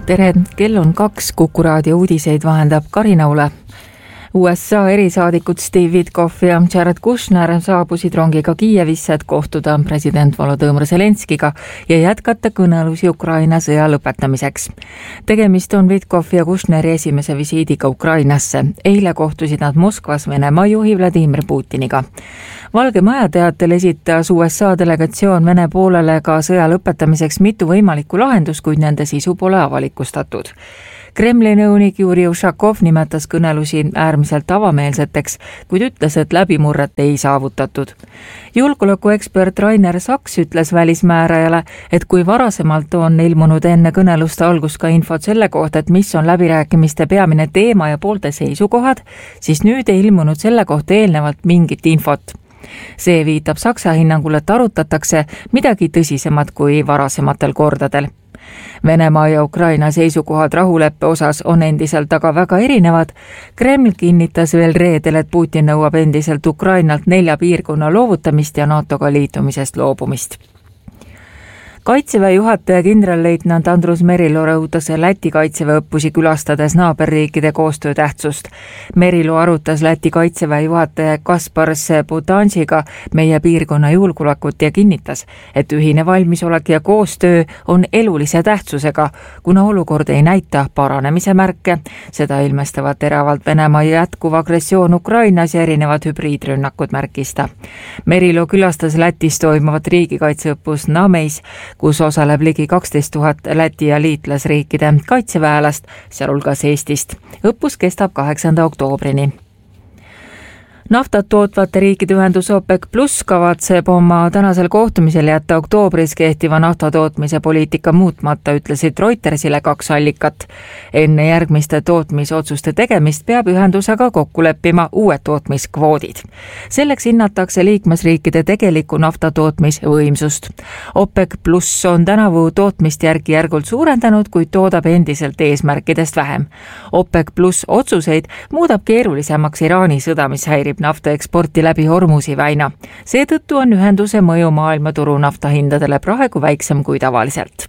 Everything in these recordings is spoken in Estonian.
Tere, kell on 2, Kuku raadio uudiseid vahendab Karina Ule. USA erisaadikud Steve Witkoff ja Jared Kushner saabusid rongiga Kiievisse, et kohtuda president Volodõmõr Zelenskiga ja jätkata kõnelusi Ukraina sõja lõpetamiseks. Tegemist on Witkoff ja Kushneri esimese visiidiga Ukrainasse. Eile kohtusid nad Moskvas Venemaa juhi Vladimir Putiniga. Valge Maja teatel esitas USA delegatsioon Vene poolele ka sõja lõpetamiseks mitu võimalikku lahendust, kuid nende sisu pole avalikustatud. Kremli nõunik Juri Ušakov nimetas kõnelusi äärmiselt avameelseteks, kuid ütles, et läbimurret ei saavutatud. Julgeolekuekspert Rainer Saks ütles välismäärajale, et kui varasemalt on ilmunud enne kõneluste algust ka infot selle kohta, et mis on läbirääkimiste peamine teema ja poolte seisukohad, siis nüüd ei ilmunud selle kohta eelnevalt mingit infot. See viitab Saksa hinnangul, et arutatakse midagi tõsisemat kui varasematel kordadel. Venemaa ja Ukraina seisukohad rahuleppe osas on endiselt aga väga erinevad. Kreml kinnitas veel reedel, et Putin nõuab endiselt Ukrainalt 4 piirkonna loovutamist ja NATO-ga liitumisest loobumist. Kaitseväe juhataja kindralleitnant Andrus Merilo rõhutas Läti kaitseväeõppusi külastades naaberriikide koostöö tähtsust. Merilo arutas Läti kaitseväe juhataja Kaspar Butansiga meie piirkonna julgeolekut ja kinnitas, et ühine valmisolek ja koostöö on elulise tähtsusega, kuna olukord ei näita paranemise märke. Seda ilmestavad teravalt Venemaa jätkuv agressioon Ukrainas ja erinevad hübriidrünnakud, märkis ta. Merilo külastas Lätis toimuvat riigikaitseõppust Nameis, kus osaleb ligi 12 000 Läti ja liitlasriikide kaitseväelast, sealhulgas Eestist. Õppus kestab 8. oktoobrini. Naftat tootvate riikide ühendus OPEC Plus kavatseb oma tänasel kohtumisel jätta oktoobris kehtiva naftatootmise poliitika muutmata, ütlesid Reutersile 2 allikat. Enne järgmiste tootmisotsuste tegemist peab ühendusega kokku leppima uued tootmiskvoodid. Selleks hinnatakse liikmesriikide tegelikku naftatootmisvõimsust. OPEC Plus on tänavu tootmist järk-järgult suurendanud, kuid toodab endiselt eesmärkidest vähem. OPEC Plus otsuseid muudab keerulisemaks Iraani sõda, mis häirib nafta eksporti läbi Hormuzi väina. Seetõttu on ühenduse mõju maailmaturu naftahindadele praegu väiksem kui tavaliselt.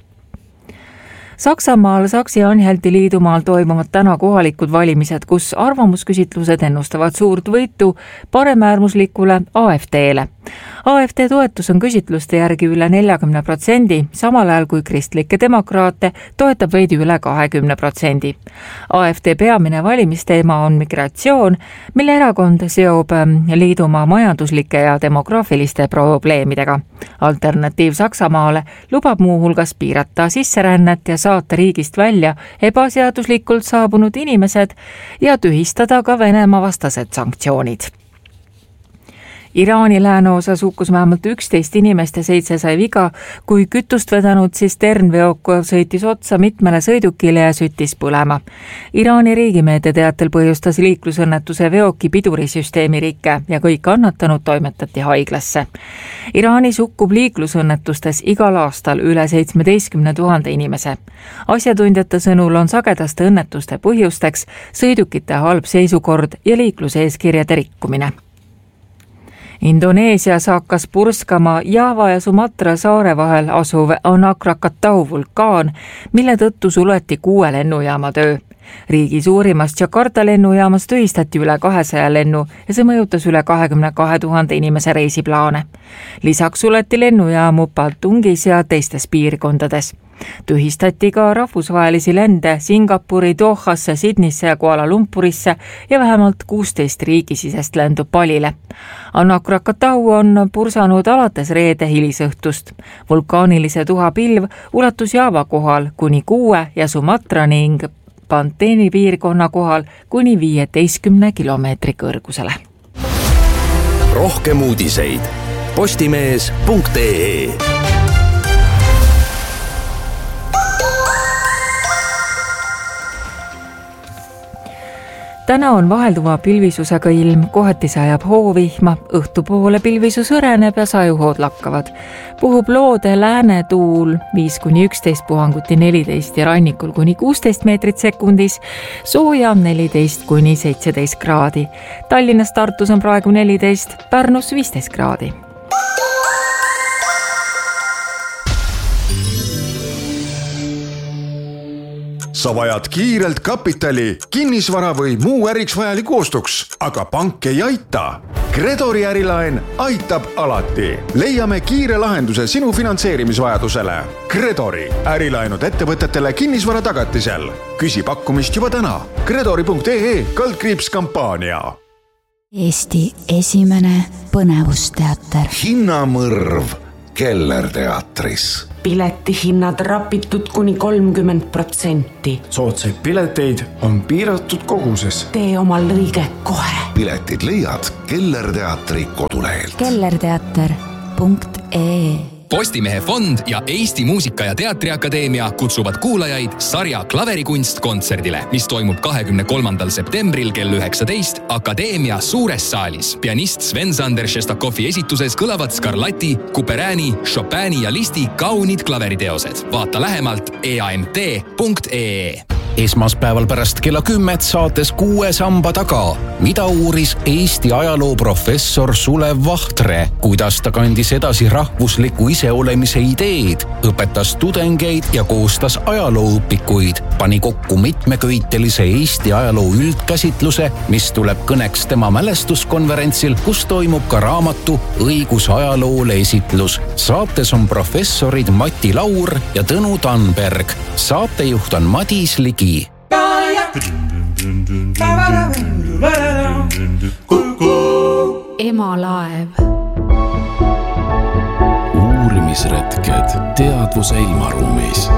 Saksamaal Saksi-Anhalti liidumaal toimuvad täna kohalikud valimised, kus arvamusküsitlused ennustavad suurt võitu paremäärmuslikule AfD-le. AfD toetus on küsitluste järgi üle 40%, samal ajal kui kristlikke demokraate toetab veidi üle 20%. AfD peamine valimisteema on migratsioon, mille erakond seob liidumaa majanduslike ja demograafiliste probleemidega. Alternatiiv Saksamaale lubab muuhulgas piirata sisserännet ja saata riigist välja ebaseaduslikult saabunud inimesed ja tühistada ka Venemaa vastased sanktsioonid. Iraani lääneosas hukkus vähemalt 11 inimest ja 7 sai viga, kui kütust vedanud tsisternveok sõitis otsa mitmele sõidukile ja süttis põlema. Iraani riigimeedia teatel põhjustas liiklusõnnetuse veoki pidurisüsteemi rike ja kõik kannatanud toimetati haiglasse. Iraanis hukkub liiklusõnnetustes igal aastal üle 17 000 inimese. Asjatundjate sõnul on sagedaste õnnetuste põhjusteks sõidukite halb seisukord ja liikluseeskirjade rikkumine. Indoneesias hakkas purskama Java ja Sumatra saare vahel asuv Anak Krakatau vulkaan, mille tõttu suleti 6 lennujaama töö. Riigi suurimast Jakarta lennujaamast tühistati üle 200 lennu ja see mõjutas üle 22 000 inimese reisiplaane. Lisaks suleti lennujaamu Baltungis ja teistes piirkondades. Tühistati ka rahvusvahelisi lende Singapuri, Dohasse, Sydneysse ja Kuala Lumpurisse ja vähemalt 16 riigisisest lendu Palile. Anak Krakatau on pursanud alates reede hilisõhtust. Vulkaanilise tuhapilv ulatus Java kohal kuni 6 ja Sumatra ning Panteni piirkonna kohal kuni 15 kilomeetri kõrgusele. Rohkem uudiseid postimees.ee. Täna on vahelduva pilvisusega ilm, kohati sajab hoovihma, õhtupoole pilvisus õreneb ja sajuhood lakkavad. Puhub loode lääne tuul 5-11, puhanguti 14 ja rannikul kuni 16 meetrit sekundis, sooja 14-17 kraadi. Tallinnas, Tartus on praegu 14, Pärnus 15 kraadi. Sa vajad kiirelt kapitali, kinnisvara või muu äriks vajaliku ostuks, aga pank ei aita. Gredori ärilaen aitab alati. Leiame kiire lahenduse sinu finantseerimisvajadusele. Gredori ärilaenud ettevõtetele kinnisvara tagatisel. Küsi pakkumist juba täna. Gredori.ee/kampaania. Eesti esimene põnevusteater. Hinnamõrv Kellerteatris. Piletihinnad rapitud kuni 30%. Soodsaid pileteid on piiratud koguses. Tee oma lõige kohe. Piletid leiad Kellerteatri kodulehelt. kellerteater.ee. Postimehe fond ja Eesti Muusika- ja Teatriakadeemia kutsuvad kuulajaid sarja Klaverikunst kontserdile, mis toimub 23. septembril kell 19 Akadeemia suures saalis. Pianist Sven-Sander Šestakovi esituses kõlavad Scarlatti, Couperini, Chopini ja Listi kaunid klaveriteosed. Vaata lähemalt eamt.ee. Esmaspäeval pärast kella 10 saates 6 samba taga. Mida uuris Eesti ajaloo professor Sulev Vahtre? Kuidas ta kandis edasi rahvusliku iseolemise ideed? Õpetas tudengeid ja koostas ajalooõpikuid. Pani kokku mitmeköitelise Eesti ajaloo üldkäsitluse, mis tuleb kõneks tema mälestuskonverentsil, kus toimub ka raamatu Õigus ajaloole esitlus. Saates on professorid Mati Laur ja Tõnu Tanberg. Saatejuht on Madis Ligi. Emalaev. Uurimisretked teadvuse ilmaruumis.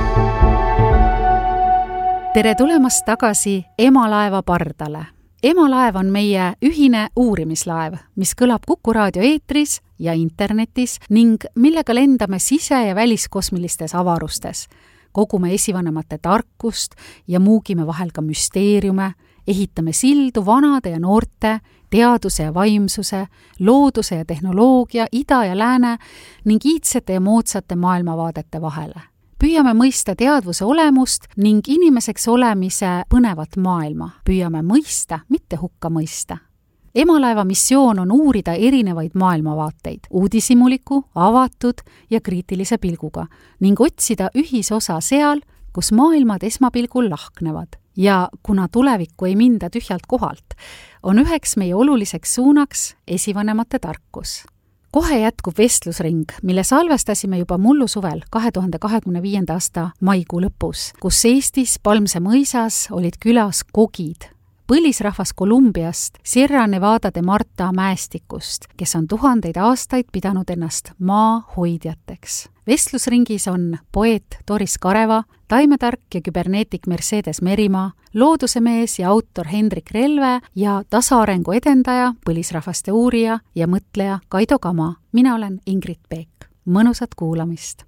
Tere tulemast tagasi Emalaeva pardale. Emalaev on meie ühine uurimislaev, mis kõlab Kuku raadio eetris ja internetis ning millega lendame sise- ja väliskosmilistes avarustes. Kogume esivanemate tarkust ja muugime vahel ka müsteeriume, ehitame sildu vanade ja noorte, teaduse ja vaimsuse, looduse ja tehnoloogia, ida ja lääne ning iidsete ja moodsate maailmavaadete vahele. Püüame mõista teadvuse olemust ning inimeseks olemise põnevat maailma. Püüame mõista, mitte hukka mõista. Emalaeva missioon on uurida erinevaid maailmavaateid, uudishimuliku, avatud ja kriitilise pilguga ning otsida ühisosa seal, kus maailmad esmapilgul lahknevad. Ja kuna tulevikku ei minda tühjalt kohalt, on üheks meie oluliseks suunaks esivanemate tarkus. Kohe jätkub vestlusring, mille salvestasime juba mullu suvel 2025. aasta maikuu lõpus, kus Eestis Palmse mõisas olid külas kogid, põlisrahvas Kolumbiast, Sierra Nevada de Marta mäestikust, kes on tuhandeid aastaid pidanud ennast maa hoidjateks. Vestlusringis on poeet Doris Kareva, taimetark ja küberneetik Mercedes Merimaa, loodusemees ja autor Hendrik Relve ja tasaarengu edendaja, põlisrahvaste uurija ja mõtleja Kaido Kama. Mina olen Ingrid Peek. Mõnusat kuulamist!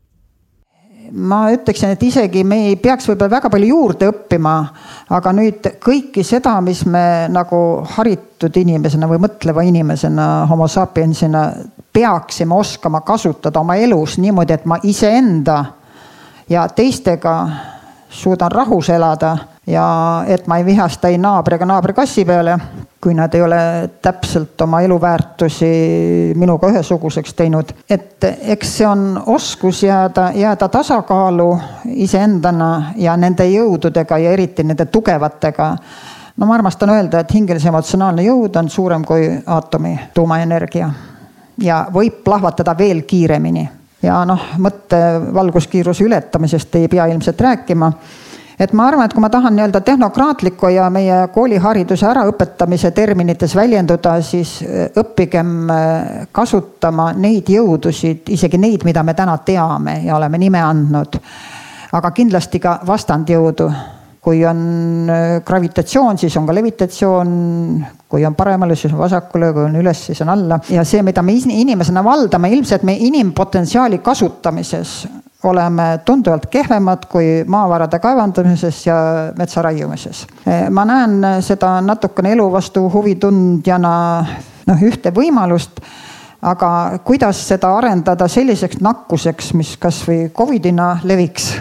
Ma ütleksin, et isegi me ei peaks võib-olla väga palju juurde õppima, aga nüüd kõiki seda, mis me nagu haritud inimesena või mõtleva inimesena, homo sapiensina peaksime oskama kasutada oma elus niimoodi, et ma iseenda ja teistega suudan rahus elada ja et ma ei vihasta ei naabri ega naabri kassi peale, kui nad ei ole täpselt oma eluväärtusi minuga ühesuguseks teinud. Et eks see on oskus jääda tasakaalu iseendana ja nende jõududega ja eriti nende tugevatega. No ma armastan öelda, et hingelise emotsionaalne jõud on suurem kui aatomi tuumaenergia ja võib plahvatada veel kiiremini. Ja mõtte valguskiiruse ületamisest ei pea ilmselt rääkima. Et ma arvan, et kui ma tahan tehnokraatliku ja meie koolihariduse äraõpetamise terminites väljenduda, siis õppigem kasutama neid jõudusid, isegi neid, mida me täna teame ja oleme nime andnud. Aga kindlasti ka vastandjõudu. Kui on gravitatsioon, siis on ka levitatsioon. Kui on paremale, siis on vasakule, kui on üles, siis on alla. Ja see, mida me inimesena valdame, ilmselt me inimpotentsiaali kasutamises oleme tunduvalt kehvemad kui maavarade kaevandamises ja metsaraiumises. Ma näen seda natukene elu vastu huvitundjana ühte võimalust, aga kuidas seda arendada selliseks nakkuseks, mis kas või covidina leviks,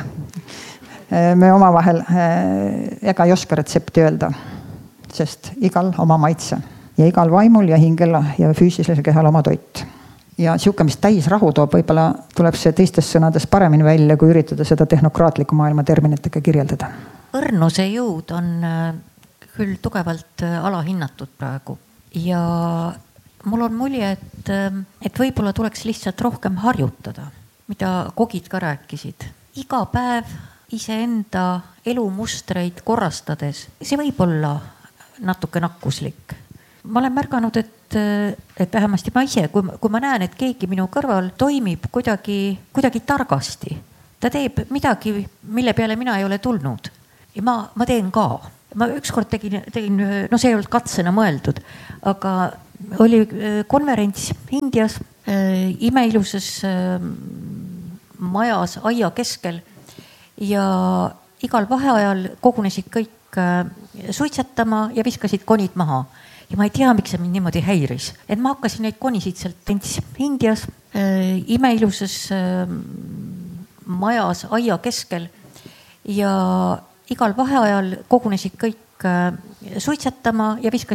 me omavahel ega ei oska retsepti öelda, sest igal oma maitse ja igal vaimul ja hingel ja füüsilisel kehal oma toit. Ja siuke, mis täis rahu toob, võib-olla tuleb see teistes sõnades paremini välja, kui üritada seda tehnokraatliku maailma terminitega kirjeldada. õrnuse jõud on küll tugevalt alahinnatud praegu ja mul on mulje, et võib-olla tuleks lihtsalt rohkem harjutada, mida kogid ka rääkisid. Iga päev iseenda elumustreid korrastades, see võib olla natuke nakkuslik. Ma olen märganud, et vähemasti ma ise, kui ma näen, et keegi minu kõrval toimib kuidagi targasti, ta teeb midagi, mille peale mina ei ole tulnud ja ma teen ka. Ma ükskord tegin, no see ei olnud katsena mõeldud, aga oli konverents Indias imeilusas majas aia keskel ja igal vaheajal kogunesid kõik suitsetama ja viskasid konid maha. Ja ma ei tea, miks see mind niimoodi häiris. Et ma hakkasin neid konisid sealt Indias imeilusas majas aia keskel ja igal vaheajal kogunesid kõik suitsetama ja viskasid